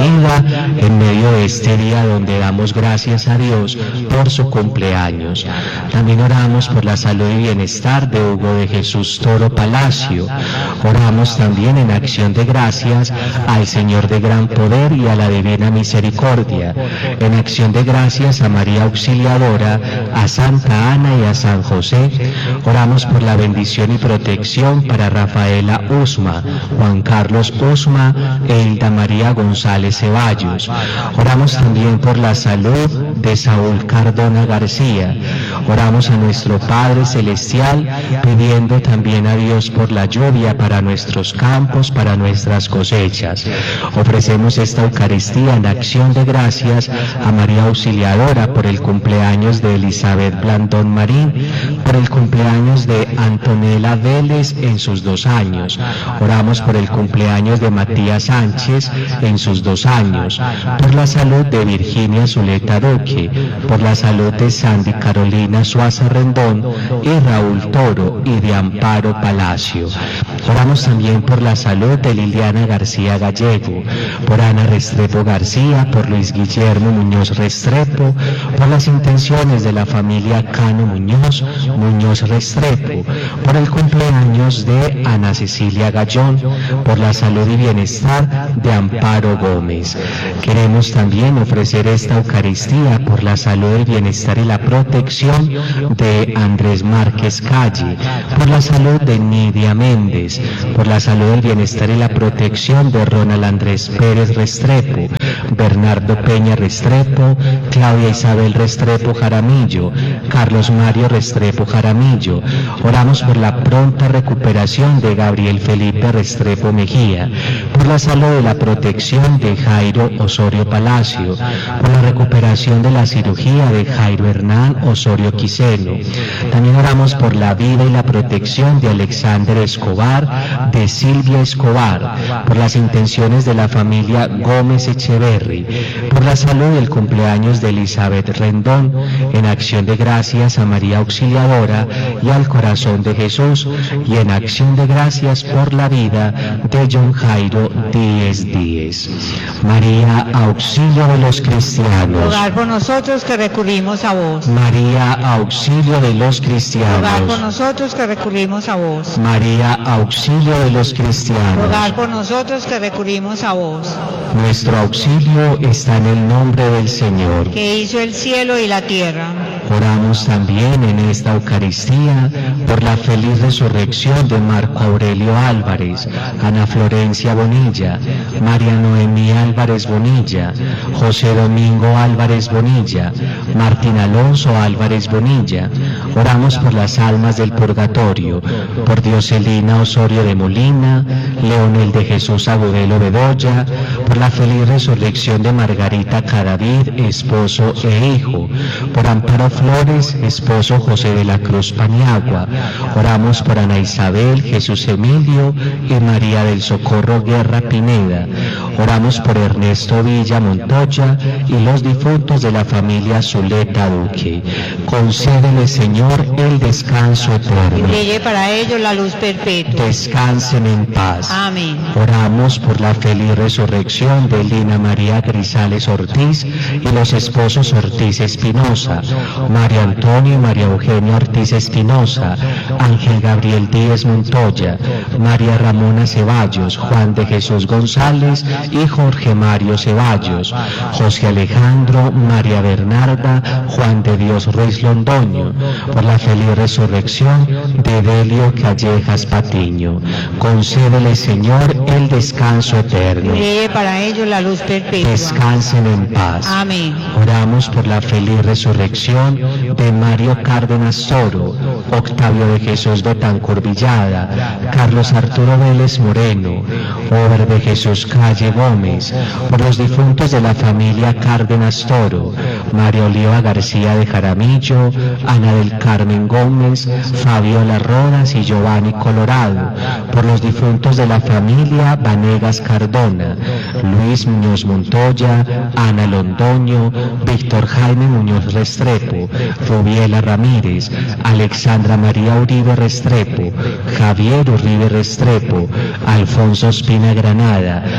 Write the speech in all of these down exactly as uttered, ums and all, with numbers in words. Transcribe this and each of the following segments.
vida en medio de este día donde damos gracias a Dios por su cumpleaños. También oramos por la salud y bienestar de Hugo de Jesús Toro Palacio. Oramos también en acción de gracias al Señor de gran poder y a la divina misericordia. En acción de gracias a María Auxiliadora, a Santa Ana y a San José. Oramos por la bendición y protección para Rafaela Usma, Juan Carlos Usma e Hilda María González Ceballos. Oramos también por la salud de Saúl Cardona García. Oramos a nuestro Padre Celestial pidiendo también a Dios por la lluvia para nuestros campos, para nuestras cosechas. Ofrecemos esta Eucaristía en acción de gracias a María Auxiliadora por el cumpleaños de Elizabeth Blandón Marín, por el cumpleaños de Antonella Vélez en sus dos años. Oramos por el cumpleaños de Matías Sánchez en sus dos años, por la salud de Virginia Zuleta Duque, por la salud de Sandy Carolina Suaza Rendón y Raúl Toro y de Amparo Palacio. Oramos también por la salud de Liliana García Gallego, por Ana Restrepo García, por Luis Guillermo Muñoz Restrepo, por las intenciones de la familia Cano Muñoz, Muñoz Restrepo, por el cumpleaños de Ana Cecilia Gallón, por la salud y bienestar de Amparo Gómez. Queremos también ofrecer esta Eucaristía por la salud, el bienestar y la protección de Andrés Márquez Calle, por la salud de Nidia Méndez, por la salud, el bienestar y la protección de Ronald Andrés Pérez Restrepo, Bernardo Peña Restrepo, Claudia Isabel Restrepo Jaramillo, Carlos Mario Restrepo Jaramillo. Oramos por la pronta recuperación de Gabriel Felipe Restrepo Mejía, por la salud y la protección de Jairo Osorio Palacio, por la recuperación de la cirugía de Jairo Hernán Osorio Quiseno. También oramos por la vida y la protección de Alexander Escobar, de Silvia Escobar, por las intenciones de la familia Gómez Echeverry, por la salud y el cumpleaños de Elizabeth Rendón, en acción de gracias a María Auxiliadora y al Corazón de Jesús, y en acción de gracias por la vida de John Jairo Díez Díez. María, auxilio de los cristianos. Rogar por nosotros que recurrimos a vos. María, auxilio de los cristianos. Rogar por nosotros que recurrimos a vos. María, auxilio de los cristianos. Rogar por nosotros que recurrimos a vos. Nuestro auxilio está en el nombre del Señor, que hizo el cielo y la tierra. Oramos también en esta Eucaristía por la feliz resurrección de Marco Aurelio Álvarez, Ana Florencia Bonilla, María Noemí Álvarez Bonilla, José Domingo Álvarez Bonilla, Martín Alonso Álvarez Bonilla. Oramos por las almas del purgatorio, por Dioselina Osorio de Molina, Leonel de Jesús Agudelo Bedoya, por la feliz resurrección de Margarita Cadavid, esposo e hijo, por Amparo Flores, esposo José de la Cruz Paniagua. Oramos por Ana Isabel, Jesús Emilio y María del Socorro Guerra Pineda. Oramos por Ernesto Villa Montoya y los difuntos de la familia Zuleta Duque. Concédele, Señor, el descanso eterno. Y brille para ellos la luz perpetua. Descansen en paz. Amén. Oramos por la feliz resurrección de Lina María Grisales Ortiz y los esposos Ortiz Espinosa, María Antonio y María Eugenia Ortiz Espinosa, Ángel Gabriel Díez Montoya, María Ramona Ceballos, Juan de Jesús González y Jorge Mario Ceballos, José Alejandro, María Bernarda, Juan de Dios Ruiz Londoño, por la feliz resurrección de Delio Callejas Patiño. Concédele, Señor, el descanso eterno. Brille para ellos la luz perpetua. Descansen en paz. Amén. Oramos por la feliz resurrección de Mario Cárdenas Toro, Octavio de Jesús Betancur Villada, Carlos Arturo Vélez Moreno, Ober de Jesús Calle Gómez, por los difuntos de la familia Cárdenas Toro, María Oliva García de Jaramillo, Ana del Carmen Gómez, Fabiola Rodas y Giovanni Colorado, por los difuntos de la familia Vanegas Cardona, Luis Muñoz Montoya, Ana Londoño, Víctor Jaime Muñoz Restrepo, Rubiela Ramírez, Alexandra María Uribe Restrepo, Javier Uribe Restrepo, Alfonso Espina Granada, por los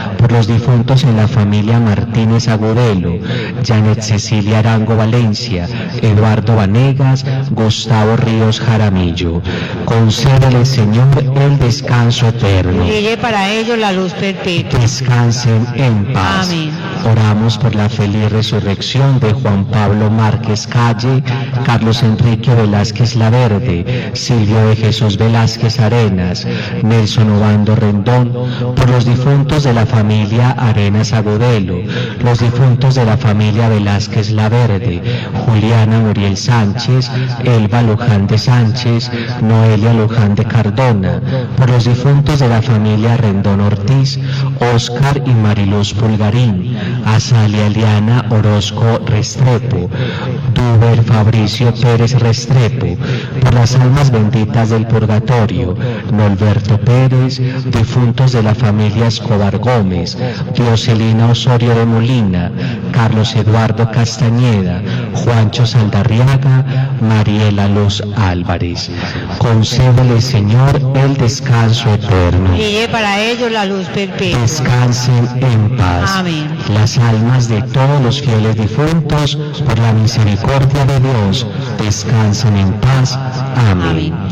difuntos en la familia Martínez Agudelo, Janet Cecilia Arango Valencia, Eduardo Vanegas, Gustavo Ríos Jaramillo. Concédele, Señor, el descanso eterno. Brille para ellos la luz perpetua. Descansen en paz. Amén. Oramos por la feliz resurrección de Juan Pablo Márquez Calle, Carlos Enrique Velázquez Laverde, Silvio de Jesús Velázquez Arenas, Nelson Obando Rendón, por los difuntos de la familia Arenas Agudelo, los difuntos de la familia Velázquez Laverde, Juliana Muriel Sánchez, Elba Luján de Sánchez, Noelia Luján de Cardona, por los difuntos de la familia Rendón Ortiz, Óscar y Mariluz Pulgarín, Azalia Eliana Orozco Restrepo, Duber Fabricio Pérez Restrepo, por las almas benditas del purgatorio, Norberto Pérez, difuntos de la familia Escobar Gómez, Dioselina Osorio de Molina, Carlos Eduardo Castañeda, Juancho Saldarriaga, Mariela Luz Álvarez. Concédele, Señor, el descanso eterno. Brille para ellos la luz perpetua. Descansen en paz. Amén. Las almas de todos los fieles difuntos, por la misericordia de Dios, descansen en paz. Amén. Amén.